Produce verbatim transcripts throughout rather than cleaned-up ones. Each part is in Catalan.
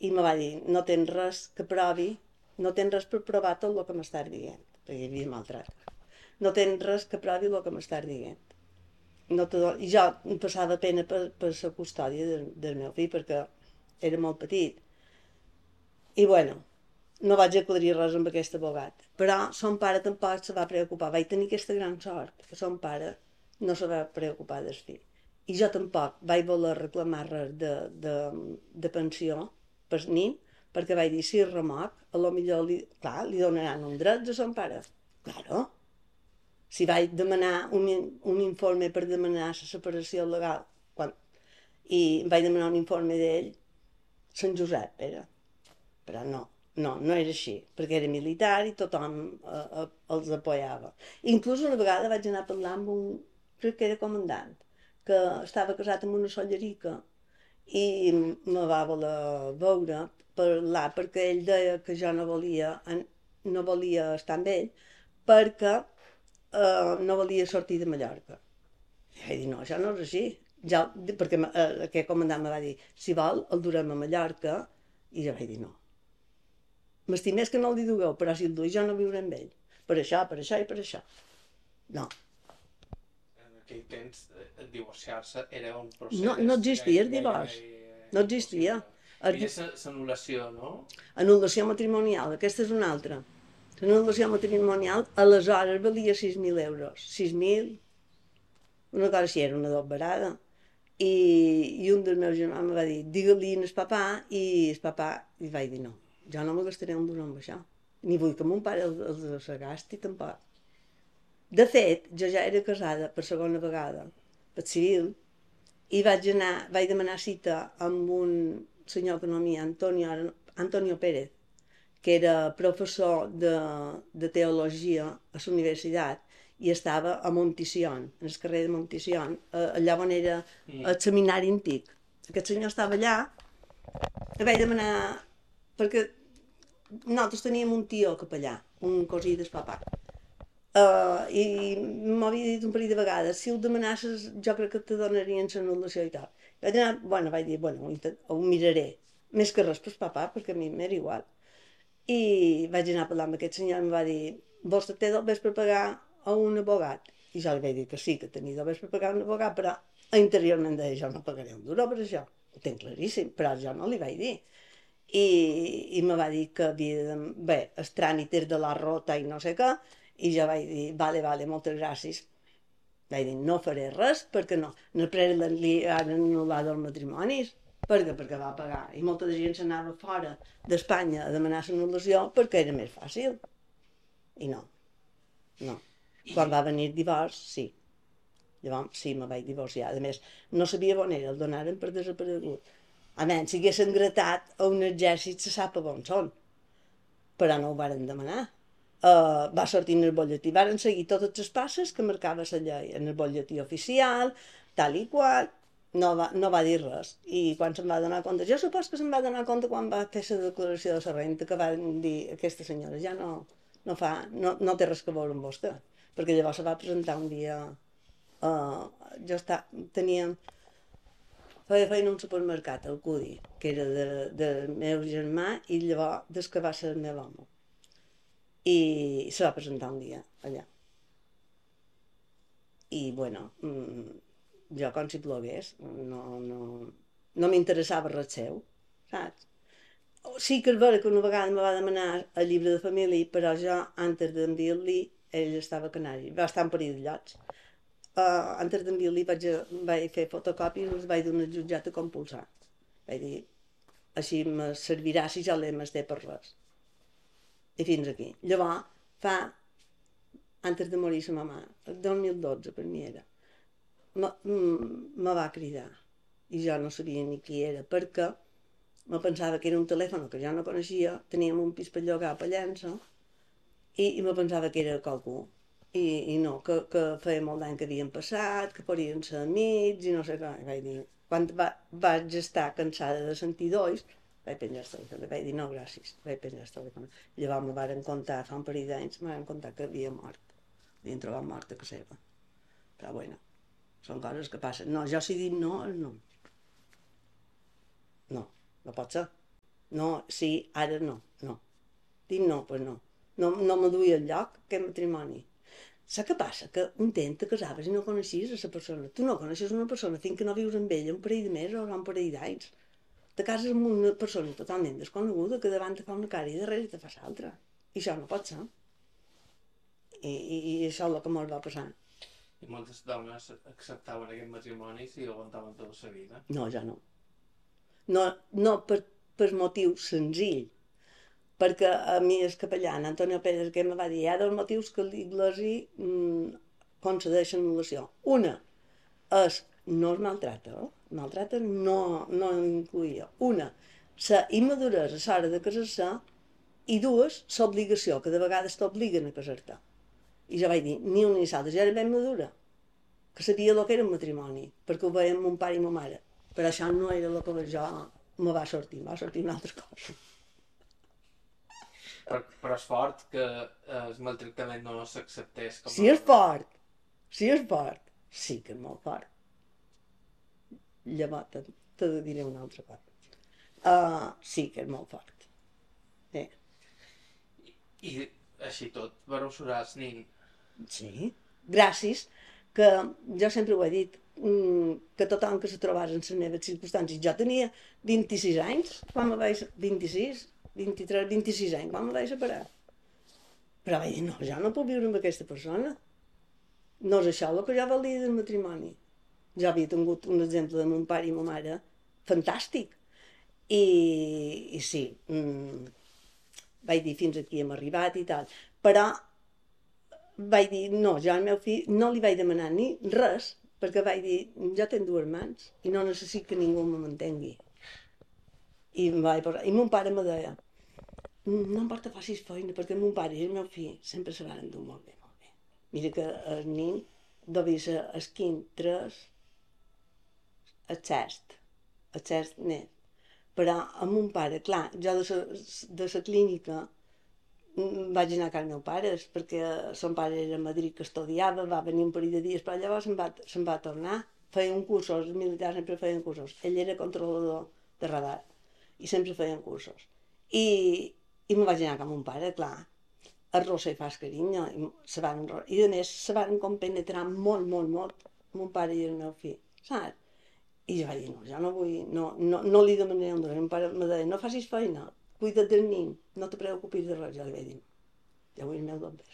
i me va dir, no tens res que provi, no tens res per provar tot el que m'estàs dient, perquè hi havia maltracte. No tens res que provi el que m'estàs dient. No te do... I jo em passava pena per, per la custòdia del, del meu fill, perquè era molt petit. I bueno, no vaig aclarir res amb aquest abogat. Però son pare tampoc se va preocupar. Vaig tenir aquesta gran sort, que son pare no se va preocupar del fill. I jo tampoc vaig voler reclamar res de, de, de pensió per nin, perquè vaig dir, si és remot, a lo millor li, clar, li donaran un dret a son pare. Claro. Si vaig demanar un, un informe per demanar la separació legal, quan, i vaig demanar un informe d'ell, Sant Josep era. Però no, no, no era així, perquè era militar i tothom eh, eh, els apoyava. Inclús una vegada vaig anar a parlar amb un, crec que era comandant, que estava casat amb una sollerica i me va voler veure, parlar, perquè ell deia que jo no volia, no volia estar amb ell perquè eh, no volia sortir de Mallorca. I vaig dir, no, això no és així. Ja, perquè eh, aquest comandant me va dir, si vol, el durem a Mallorca, i jo vaig dir, no. M'estimés que no el dugueu, però si el duia jo no viuré amb ell. Per això, per això i per això. No. En aquell temps, eh, divorciar-se era un procés... No, no existia el divorci. No existia. Hi havia l'anul·lació, no? Anul·lació matrimonial, aquesta és una altra. L'anul·lació matrimonial aleshores valia sis mil euros. sis mil, una cosa així, era una dobbarada. I, i un dels meus germans em va dir, digue-li al papà, i el papà, i vaig dir, no, jo no me gastaré un duro amb això. Ni vull que mon pare els, els se gasti, tampoc. De fet, jo ja era casada per segona vegada, per civil, i vaig anar, vaig demanar cita amb un senyor d'economia, Antonio, Antonio Pérez, que era professor de, de teologia a la universitat, i estava a Montisión, en el carrer de Montisión, allà on era el seminari antic. Aquest senyor estava allà, i vaig demanar, perquè nosaltres teníem un tio capellà, un cosí del papà, uh, i m'havia dit un parell de vegades, si ho demanasses jo crec que te donarien l'anul·lació i tal. Vaig anar, bueno, vaig dir, bueno, ho miraré, més que res per papà, perquè a mi m'era igual. I vaig anar a parlar amb aquest senyor i em va dir, vostè té dobbers per pagar a un abogat? I jo li vaig dir que sí, que tenia dobbers per pagar un abogat, però interiorment deia, jo no pagaré un duro per això, ho tenc claríssim, però jo no li vaig dir. I, i me va dir que havia de... bé, el tràmit és de la rota i no sé què, i jo vaig dir, vale, vale, moltes gràcies. Vaig dir, no faré res perquè no, no li han anul·lat els matrimonis, perquè, perquè va pagar. I molta gent s'anava fora d'Espanya a demanar l'anul·lació perquè era més fàcil. I no, no. Quan va venir el divorç, sí. Llavors, sí, me vaig divorciar. A més, no sabia on era, el donaren per desaparegut. A menys, si haguessin gratat a un exèrcit, se sap on són. Però no ho varen demanar. Uh, va sortir en el bolletí. Varen seguir totes les passes que marcava la llei en el bolletí oficial, tal i qual. No va, no va dir res. I quan se'n va donar compte, jo supos que se'n va donar compte quan va fer la declaració de la renta, que van dir, aquesta senyora ja no, no, fa, no, no té res que veure amb vostè. Perquè llavors se va presentar un dia, uh, jo està, tenia, feia feina a un supermercat, al Cudi, que era de, del meu germà, i llavors des que va ser el meu home. I se va presentar un dia allà. I bueno, jo com si plogués, no, no, no m'interessava res seu, saps? Sí que és vera que una vegada me va demanar el llibre de família, però jo, antes d'enviar-li, ell estava a Canari, va estar un parell de llocs. Uh, antes d'enviar-li vaig, vaig fer fotocòpies i els vaig donar al jutjat a compulsar. Vaig dir, així me servirà si jo l'he més té per res. I fins aquí. Llavors, fa, antes de morir sa mamà, el dos mil dotze per mi era, me, me va cridar i jo no sabia ni qui era, perquè me pensava que era un telèfon que jo no coneixia, teníem un pis per llogar a Pollença, i, i me pensava que era qualcú. I, i no, que, que feia molt d'any que havien passat, que podien ser amics i no sé què. I vaig dir, quan va, vaig estar cansada de sentir dolls, vaig penjar el telèfon, vaig dir no gràcies, vaig penjar el telèfon. Llavors me varen contar, fa un parell d'anys, me varen contar que havia mort, havien trobat mort a casa seva. Però bueno, són coses que passen. No, jo si dic no, és no. No, no pot ser. No, sí, ara no, no. Dic no, pues no. No, no me duia enlloc aquest matrimoni. Saps què passa? Que un temps te casaves i no coneixies a la persona. Tu no coneixes una persona fins que no vius amb ella un parell de mesos o un parell d'anys. Te cases amb una persona totalment desconeguda que davant te fa una cara i darrere te fa l'altra. I això no pot ser. I, i, i això és el que mos va passar. I moltes dones acceptaven aquest matrimoni si aguantaven tota la vida? No, ja no. No, no per, per motiu senzill. Perquè a mi el capellà, Antonio Pérez, que em va dir, hi ha dos motius que l'Iglesi mm, concedeix anul·lació. Una és no es maltrata, eh? Maltrata no, no incluïa. Una, la immaduresa a l'hora de casar-se, i dues, l'obligació, que de vegades t'obliguen a casar-te. I jo vaig dir, ni una ni l'altra, jo era ben madura, que sabia el que era un matrimoni, perquè ho veia amb mon pare i ma mare. Però això no era el que jo me va sortir, em va sortir una altra cosa. Però, però és fort que eh, el maltractament no s'acceptés com a... Si és fort, si és fort, sí que és molt fort. Llavors te, te diré una altra cosa. Uh, sí que és molt fort. Sí. I, i així tot, vareu surar el nin? Sí, gràcies, que jo sempre ho he dit, que tothom que se trobés en les meves circumstàncies. Jo tenia vint-i-sis anys, quan me vaig... vint-i-sis, vint-i-tres, vint-i-sis anys, quan me vaig separar. Però vaig dir, no, jo no puc viure amb aquesta persona. No és això el que jo valia del matrimoni. Jo havia tingut un exemple de mon pare i ma mare fantàstic. I, i sí, mmm, vaig dir fins aquí hem arribat i tal. Però vaig dir, no, jo al meu fill no li vaig demanar ni res, perquè vaig dir, jo tenc dues mans i no necessito que ningú me mantengui. I, vaig posar... I mon pare me deia, no em porta facis feina, perquè mon pare i el meu fill sempre se van dur molt bé, molt bé. Mira que el nin devia ser el quint, tres, el sest, el sest net. Però amb mon pare, clar, jo de la, de la clínica vaig anar a casa meu pare, perquè son pare era a Madrid que estudiava, va venir un parell de dies, però llavors se'n va, se'n va tornar. Feia un cursos, els militars sempre feien cursos. Ell era controlador de radar i sempre feien cursos. I, i me vaig anar a mon pare, clar, a rossa i fas carinyo, i, se van, i a més se van compenetrar molt, molt, molt, mon pare i el meu fill, saps? I jo vaig dir, no, jo no vull, no, no, no li demanaré un dos. Mon pare me deia, no facis feina, cuida't del nin, no te preocupis de res. Jo li vaig dir, jo vull el meu dobbers.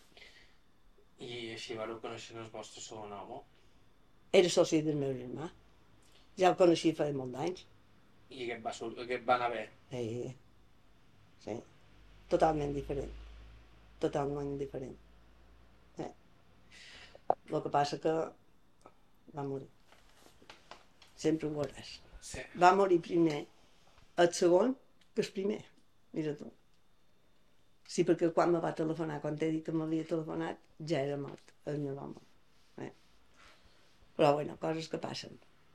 I així vareu conèixer el vostre segon home? Era soci del meu germà. Ja el coneixia fa molt d'anys. I aquest va, aquest va anar bé? Sí, sí, totalment diferent. Totalment diferent. Sí. El que passa que va morir. Sempre ho veuràs. Sí. Va morir primer el segon que el primer. Mira tu. Sí, perquè quan me va telefonar, quan t'he dit que m'havia telefonat, ja era mort el meu home. Eh? Però, bueno, coses que passen.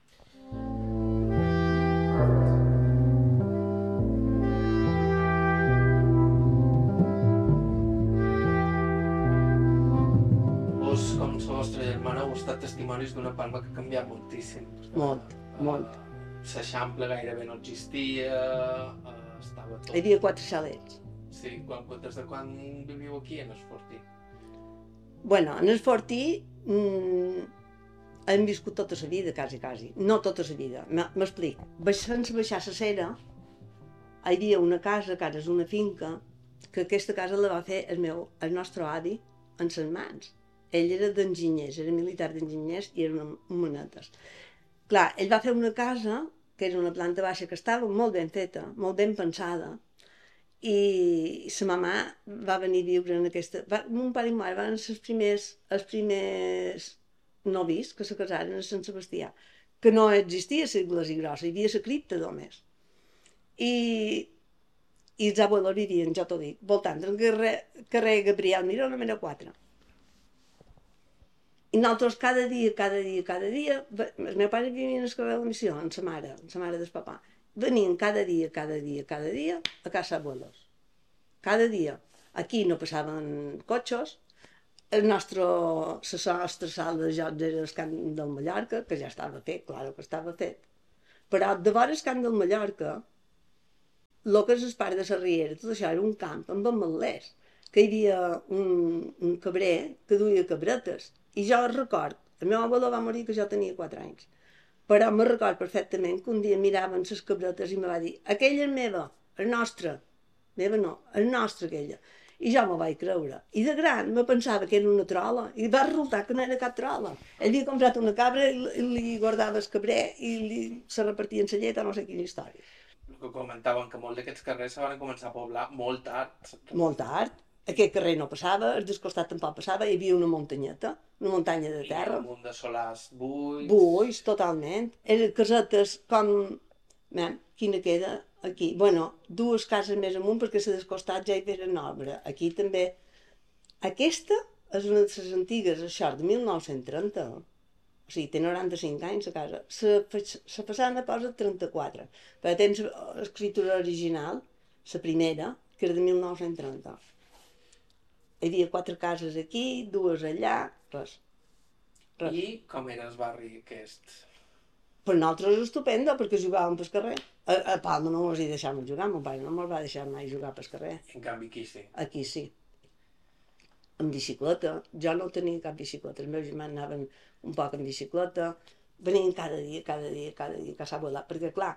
Vos, com la vostra germana, heu estat testimonis d'una Palma que ha canviat moltíssim. Molt, molt. L'Eixample gairebé no existia, eh, estava tot... Hi havia quatre xalets. Sí, quan, des de quan viviu aquí, en el Fortí? Bueno, en el Fortí mmm, hem viscut tota la vida, quasi, quasi. No tota la vida, m'explic. Sense baixar la cera, hi havia una casa, que ara és una finca, que aquesta casa la va fer el, meu, el nostre avi en les mans. Ell era d'enginyers, era militar d'enginyers i eren monetes. Clar, ell va fer una casa, que era una planta baixa, que estava molt ben feta, molt ben pensada, i sa mamà va venir a viure en aquesta... Va, mon pare i ma mare van ser els primers, els primers novis que se casaren a Sant Sebastià, que no existia l'església grossa, hi havia la cripta només. I, i els abuelos vivien, jo t'ho dic, voltant del carrer, carrer Gabriel Miró, número quatre. I nosaltres cada dia, cada dia, cada dia, el meu pare vivia en el carrer de la Missió, amb sa mare, amb sa mare del papà. Venien cada dia, cada dia, cada dia a casa abuelos. Cada dia. Aquí no passaven cotxes. El nostre, la nostra sala de jocs era el camp del Mallorca, que ja estava fet, clar que estava fet. Però de vora el camp del Mallorca, el que és el parc de la Riera, tot això era un camp amb ametllers, que hi havia un, un cabrer que duia cabretes. I jo record, el meu abuelo va morir que jo tenia quatre anys, però me record perfectament que un dia miraven les cabretes i me va dir aquella és meva, és nostra. Meva no, és nostra aquella. I jo me vaig creure. I de gran me pensava que era una trola i va resultar que no era cap trola. Ell havia comprat una cabra i li guardava el cabrer i li, se repartia en la llet o no sé quina història. El que comentaven, que molts d'aquests carrers se van començar a poblar molt tard. Molt tard. Aquest carrer no passava, el del costat tampoc passava, hi havia una muntanyeta, una muntanya de terra. I un munt de solars buits. Buits, totalment. Eren casetes com... Mem, quina queda aquí? Bueno, dues cases més amunt perquè a del costat ja hi feren obra. Aquí també. Aquesta és una de les antigues, això, de mil nou-cents trenta. O sigui, té noranta-cinc anys a casa. La façana posa trenta-quatre. Però tens l'escriptura original, la primera, que era de mil nou-cents trenta. Hi havia quatre cases aquí, dues allà, res. res. I com era el barri aquest? Per nosaltres és estupendo, perquè jugàvem pel carrer. A, a Palma no ens hi deixàvem jugar, mon pare no me'l va deixar mai jugar pel carrer. En canvi aquí sí. Aquí sí. Amb bicicleta. Jo no tenia cap bicicleta, els meus germans anaven un poc amb bicicleta, venien cada dia, cada dia, cada dia, que s'ha volat, perquè clar,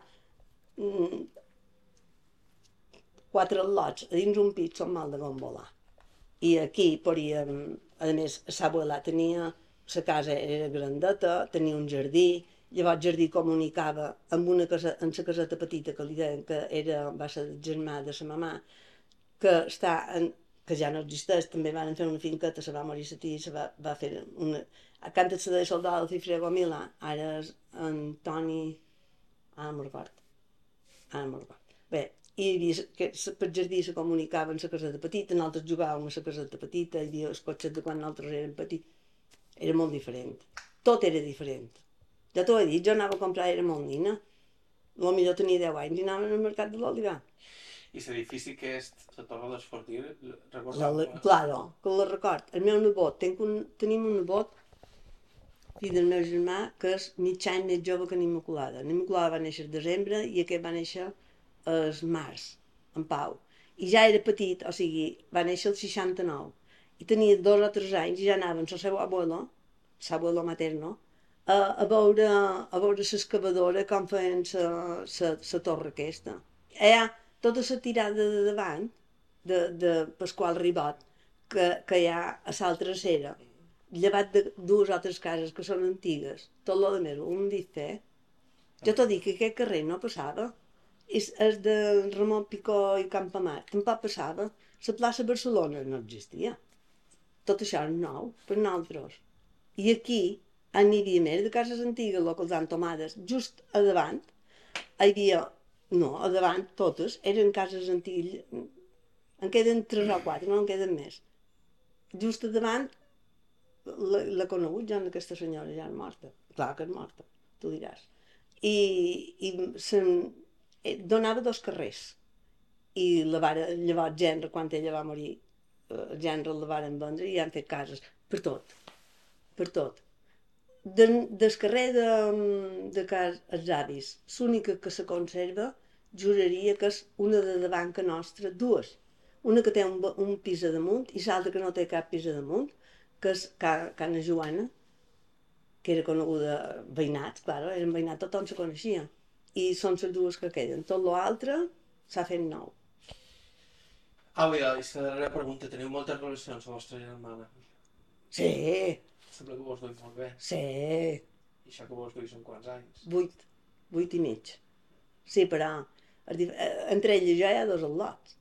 quatre lots a dins un pit són mal de bon volar. I aquí podíem, a més, s'ha volat, tenia, la casa era grandeta, tenia un jardí, llavors el jardí comunicava amb una casa, amb la caseta petita que li deien que era, va ser el germà de la mamà, que està en, que ja no existeix, també van fer una finqueta, se va morir la tia, se va, va fer una... A Canta de Soldado del Cifrego Milà, ara és Antoni... Ara me'n record. Ara me'n record. Bé, i hi havia, que per jardí se comunicava amb la caseta petita, nosaltres jugàvem a la caseta petita, hi havia els cotxes de quan nosaltres érem petits. Era molt diferent. Tot era diferent. Ja t'ho he dit, jo anava a comprar, era molt nina. Potser tenia deu anys i anava al mercat de l'Olivar. I l'edifici que és la Torre d'Esfortir, recordava? Claro, que la record. El meu nebot, tenc un, tenim un nebot, fill del meu germà, que és mig any més jove que l'Immaculada. L'Immaculada va néixer al desembre i aquest va néixer al març, en Pau. I ja era petit, o sigui, va néixer el seixanta-nou. I tenia dos o tres anys i ja anava amb el seu abuelo, el seu abuelo materno, a, a veure a veure l'excavadora com feien la torre aquesta. Allà, tota la tirada de davant, de, de Pasqual Ribot, que, que hi ha a l'altra acera, llevat de dues o tres cases que són antigues, tot el de més, un dit fer. Jo t'ho dic que aquest carrer no passava. És, és de Ramon Picó i Campamar, tampoc passava. La plaça Barcelona no existia. Tot això és nou per nosaltres. I aquí, n'hi havia més de cases antigues, el que els han tomades, just a davant, hi havia, no, a davant totes, eren cases antigues, en queden tres o quatre, no en queden més. Just a davant, l'he conegut ja, aquesta senyora ja és morta. Clar que és morta, tu diràs. I, i se, donava dos carrers. I la vara, llavors, gendre, quan ella va morir, el gendre la varen vendre i han fet cases, per tot, per tot. De, del carrer de, de cas els avis, l'única que se conserva, juraria que és una de davant que nostra, dues. Una que té un, un pis a damunt i l'altra que no té cap pis a damunt, que és Ca, Cana Joana, que era coneguda veïnats, clar, eren veïnats, tothom se coneixia. I són les dues que queden. Tot l'altre s'ha fet nou. Au, i la darrera pregunta, teniu moltes relacions amb la vostra germana? Sí. Sembla que vos duis molt bé. Sí. I això que vos duis en quants anys? Vuit. Vuit i mig. Sí, però entre ell i jo hi ha dos al·lots.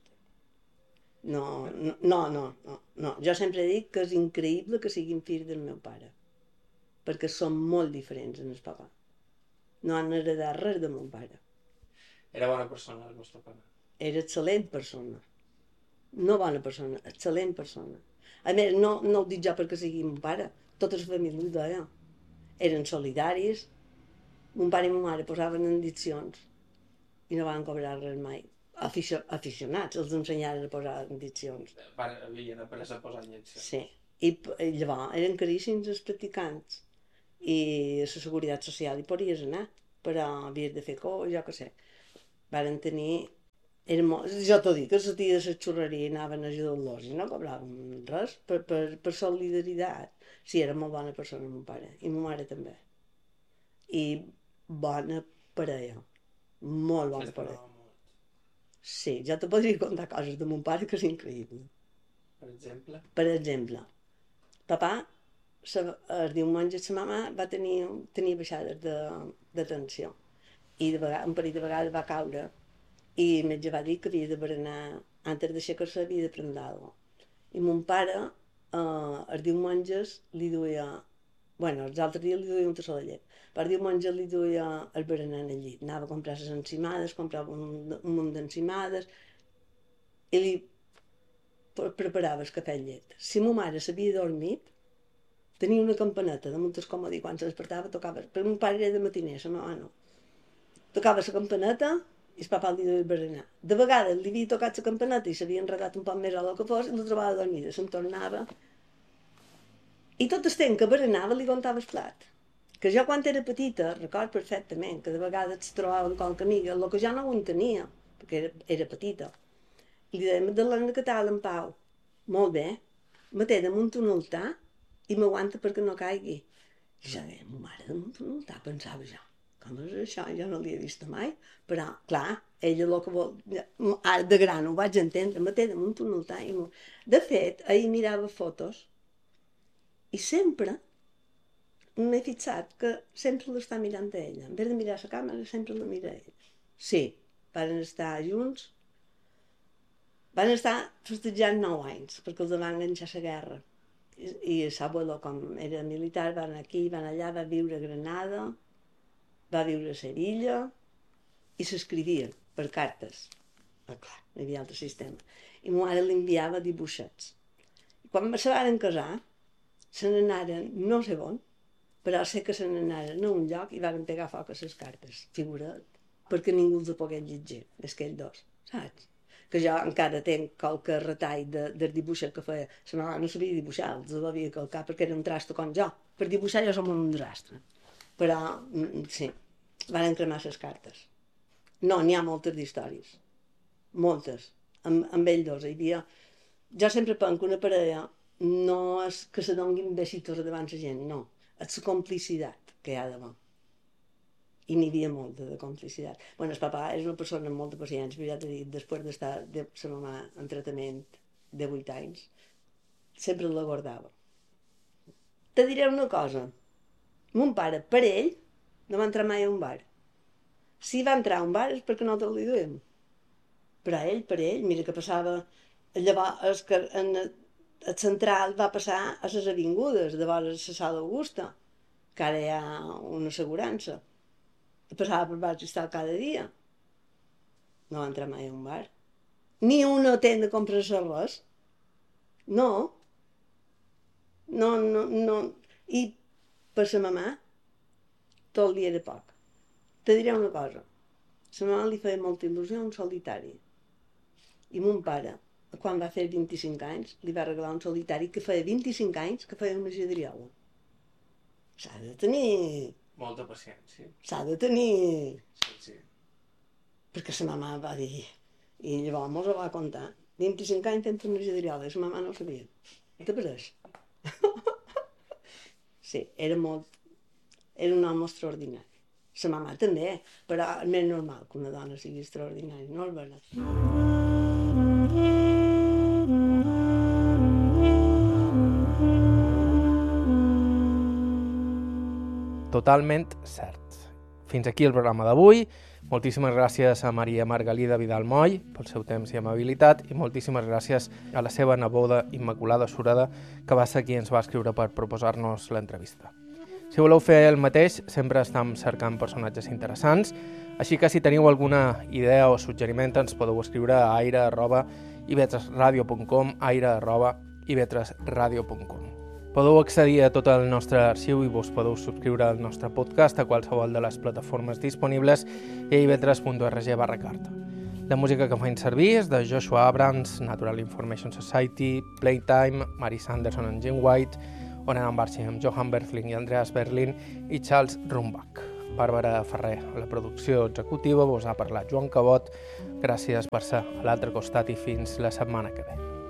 No, no, no, no, no. Jo sempre dic que és increïble que siguin fills del meu pare, perquè són molt diferents en el papà. No han heredat res de mon pare. Era bona persona el vostre pare? Era excel·lent persona. No bona persona, excel·lent persona. A més, no, no ho dic jo perquè sigui mon pare, tota la família ho deia. Eren solidaris, mon pare i mon mare posaven en diccions i no van cobrar res mai. Aficionats, els ensenyaren a posar en diccions. Pare, havien après a posar en diccions. Sí, i, i llavors eren caríssims els practicants i a la seguretat social hi podies anar, però havies de fer cor, jo què sé. Varen tenir Era molt... Jo t'ho dic, que sortia de la xurreria i anaven a ajudar-los i no cobraven res per, per, per solidaritat. Sí, era molt bona persona, mon pare, i ma mare també. I bona parella, molt bona parella. Sí, jo te podria contar coses de mon pare que és increïble. Per exemple? Per exemple, papà, el diumenge sa mama va tenir, tenir baixades de, de tensió i de vegades, un parell de vegades va caure i el metge va dir que havia de berenar, antes d'aixecar-se havia de prendre alguna cosa. I mon pare, eh, els diumenges li duia, bueno, els altres dies li duia un tassó de llet, per diumenge li duia el berenar al llit, anava a comprar les encimades, comprava un, un munt d'encimades i li preparava el cafè amb llet. Si ma mare s'havia dormit, tenia una campaneta damunt el comodí, quan se despertava tocava, perquè mon pare era de matiner, sa mama no. Tocava la campaneta i el papà li duia berenar. De vegades li havia tocat la campaneta i s'havia enredat un poc més a lo que fos i la trobava dormida, se'm tornava. I tot el temps que berenava li contava el plat. Que jo quan era petita, record perfectament, que de vegades es trobava amb qualque amiga, el que jo no ho entenia, perquè era, era petita. Li deia, Magdalena, què tal, en Pau? Molt bé, me té damunt un altar i m'aguanta perquè no caigui. I jo deia, ma mare damunt un altar, pensava jo. Com és això? Jo no l'hi he vist mai, però, clar, ella el que vol... Ara, de gran, ho vaig entendre, me té damunt un altar. I... De fet, ahir mirava fotos i sempre m'he fixat que sempre l'està mirant a ella. En vez de mirar la càmera, sempre la mira a ella. Sí, van estar junts. Van estar festejant nou anys, perquè els van enganxar a la guerra. I, i l'abuelo, com era militar, va anar aquí, va anar allà, va viure a Granada, va viure a Sevilla, i s'escrivien per cartes. Ah, clar, hi havia altre sistema. I ma mare li enviava dibuixets. I quan se van casar, se n'anaren no sé on, però sé que se n'anaren a un lloc i van pegar foc a les cartes, figurat, perquè ningú els pogués llegir, és que ells dos, saps? Que jo encara tenc qualque retall de, del dibuixet que feia. La mama no sabia dibuixar, els devia calcar perquè era un trasto com jo. Per dibuixar jo som un desastre. Però, sí, van cremar les cartes. No, n'hi ha moltes d'històries. Moltes. Amb, amb ells dos hi havia... Jo sempre penso que una parella no és que se donguin besitos davant la gent, no. És la complicitat que hi ha davant. I n'hi havia molta de complicitat. Bueno, el papà és una persona amb molta paciència, però ja t'he dit, després d'estar de la mamà en tractament de vuit anys, sempre la guardava. Te diré una cosa. Mon pare, per ell, no va entrar mai a un bar. Si va entrar a un bar és perquè no te li duem. Però ell, per ell, mira que passava... Llavors, que en el central va passar a les avingudes, de vora la Sala Augusta, que ara hi ha una assegurança. Passava per bar Cristal cada dia. No va entrar mai a un bar. Ni una tenda a comprar-se res. No. No, no, no. I per sa mamà, tot li era poc. Te diré una cosa. Sa mamà li feia molta il·lusió un solitari. I mon pare, quan va fer vint-i-cinc anys, li va regalar un solitari que feia vint-i-cinc anys que feia una gedriola. S'ha de tenir... Molta paciència. S'ha de tenir... Sí, sí. Perquè sa mamà va dir... I llavors mos ho va contar. vint-i-cinc anys fent una gedriola, i sa mamà no ho sabia. Què pareix? Sí, era molt... Era un home extraordinari. Sa mamà també, però és més normal que una dona sigui extraordinària, no és veritat? Totalment cert. Fins aquí el programa d'avui. Moltíssimes gràcies a Maria Margalida Vidal Moll pel seu temps i amabilitat i moltíssimes gràcies a la seva neboda Immaculada Sureda, que va ser qui ens va escriure per proposar-nos l'entrevista. Si voleu fer el mateix, sempre estem cercant personatges interessants, així que si teniu alguna idea o suggeriment ens podeu escriure a aire arroba i ve tres radio punt com, aire arroba i ve tres radio punt com. Podeu accedir a tot el nostre arxiu i vos podeu subscriure al nostre podcast a qualsevol de les plataformes disponibles i a i ve tres punt org barra carta. La música que faig servir és de Joshua Abrams, Natural Information Society, Playtime, Mary Sanderson and Jim White, On and On Barching amb Johan Berfling i Andreas Berlin i Charles Rumbach. Bàrbara Ferrer a la producció executiva, vos ha parlat Joan Cabot. Gràcies per ser a l'altre costat i fins la setmana que ve.